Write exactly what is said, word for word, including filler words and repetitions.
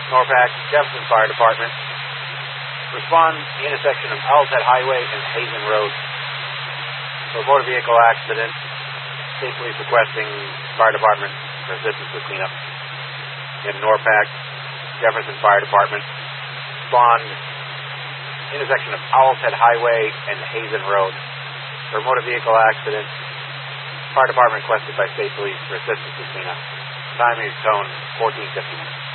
Norpac, Jefferson Fire Department. Respond to the intersection of Owlshead Highway and Hazen Road. For a motor vehicle accident, State Police requesting Fire Department for assistance with cleanup. In Norpac, Jefferson Fire Department. Respond intersection of Owlshead Highway and Hazen Road. For a motor vehicle accident, Fire Department requested by State Police for assistance with cleanup. Time is tone fourteen fifty.